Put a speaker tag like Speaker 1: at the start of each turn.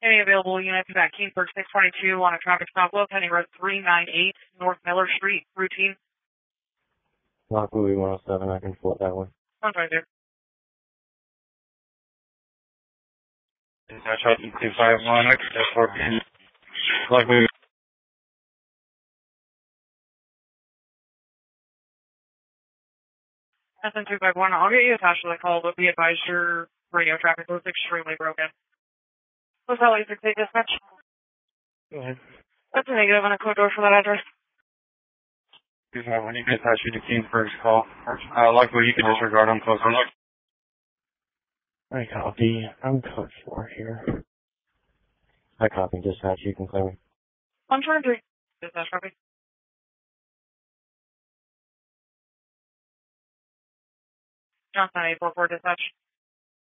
Speaker 1: Any available units at Kingsburg 622 on a traffic stop low, Penny Road 398, North Miller Street, routine.
Speaker 2: Lock Louis 107, I can float that one.
Speaker 1: 122.
Speaker 3: Dispatch out 251, that's 4 p.m. Lock Louis.
Speaker 1: SN251, I'll get you attached to the call, but be advised your radio traffic was extremely broken. What's that laser take dispatch?
Speaker 2: Go ahead.
Speaker 1: That's a negative on a code door for that address.
Speaker 3: When you get attached to Kingsburg's call, luckily you can disregard them close.
Speaker 2: I copy. I'm code 4 here. I copy dispatch, you can clear me.
Speaker 1: 123. Dispatch copy. Johnson 844 dispatch.